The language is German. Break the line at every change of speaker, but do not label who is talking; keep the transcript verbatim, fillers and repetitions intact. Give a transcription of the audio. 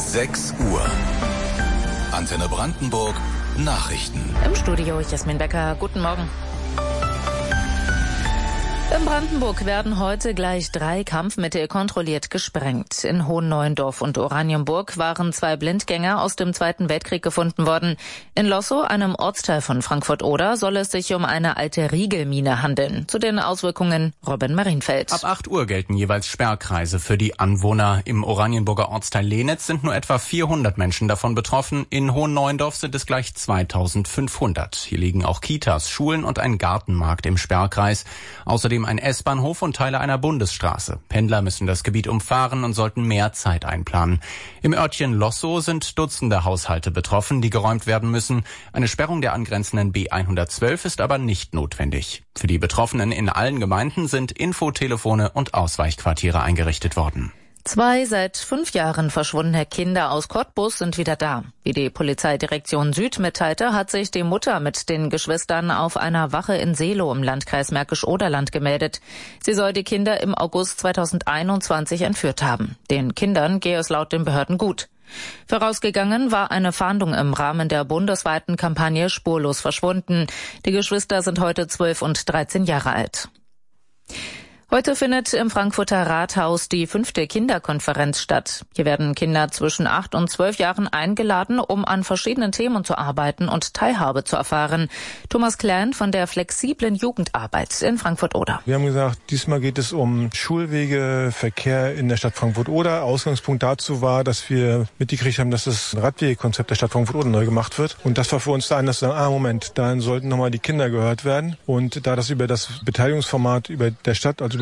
sechs Uhr. Antenne Brandenburg, Nachrichten.
Im Studio Jasmin Becker, guten Morgen. In Brandenburg werden heute gleich drei Kampfmittel kontrolliert gesprengt. In Hohenneuendorf und Oranienburg waren zwei Blindgänger aus dem Zweiten Weltkrieg gefunden worden. In Lossow, einem Ortsteil von Frankfurt-Oder, soll es sich um eine alte Riegelmine handeln. Zu den Auswirkungen Robin Marienfeld.
Ab acht Uhr gelten jeweils Sperrkreise für die Anwohner. Im Oranienburger Ortsteil Lehnitz sind nur etwa vierhundert Menschen davon betroffen. In Hohenneuendorf sind es gleich zweitausendfünfhundert. Hier liegen auch Kitas, Schulen und ein Gartenmarkt im Sperrkreis. Außerdem ein S-Bahnhof und Teile einer Bundesstraße. Pendler müssen das Gebiet umfahren und sollten mehr Zeit einplanen. Im Örtchen Lossow sind Dutzende Haushalte betroffen, die geräumt werden müssen. Eine Sperrung der angrenzenden B hundertzwölf ist aber nicht notwendig. Für die Betroffenen in allen Gemeinden sind Infotelefone und Ausweichquartiere eingerichtet worden.
Zwei seit fünf Jahren verschwundene Kinder aus Cottbus sind wieder da. Wie die Polizeidirektion Süd mitteilte, hat sich die Mutter mit den Geschwistern auf einer Wache in Seelow im Landkreis Märkisch-Oderland gemeldet. Sie soll die Kinder im August zweitausendeinundzwanzig entführt haben. Den Kindern gehe es laut den Behörden gut. Vorausgegangen war eine Fahndung im Rahmen der bundesweiten Kampagne Spurlos verschwunden. Die Geschwister sind heute zwölf und dreizehn Jahre alt. Heute findet im Frankfurter Rathaus die fünfte Kinderkonferenz statt. Hier werden Kinder zwischen acht und zwölf Jahren eingeladen, um an verschiedenen Themen zu arbeiten und Teilhabe zu erfahren. Thomas Klein von der flexiblen Jugendarbeit in Frankfurt-Oder.
Wir haben gesagt, diesmal geht es um Schulwege, Verkehr in der Stadt Frankfurt-Oder. Ausgangspunkt dazu war, dass wir mitgekriegt haben, dass das Radwegekonzept der Stadt Frankfurt-Oder neu gemacht wird. Und das war für uns der Anlass, dass wir sagen, ah Moment, dann sollten nochmal die Kinder gehört werden. Und da das über das Beteiligungsformat über der Stadt, also